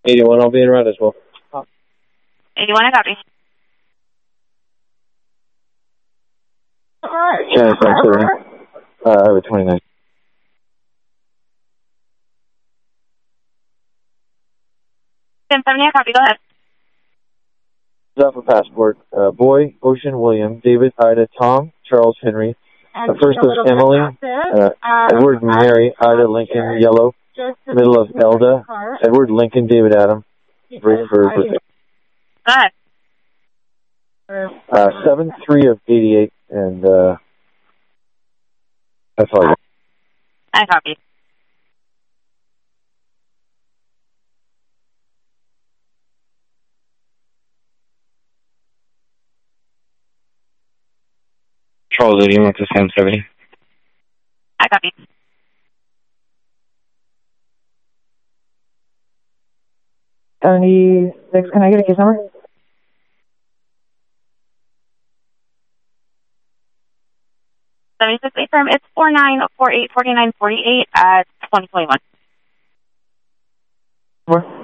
81, I'll be in red as well. 81, I copy. Yeah, I have a 29. Ten 70, I copy. Go ahead. Alpha passport. Boy, Ocean, William, David, Ida, Tom, Charles, Henry. First of Emily, Edward, Mary, Ida, Lincoln, Yellow. Middle of Elda, Edward, Lincoln, David, Adam. Bring for birthday. Go ahead. 7-3 of 88, and that's all I got. I copy. Charles 81 to Sam 70. I copy. Can I get a case number? 76 affirm. It's 49484948 at 2021.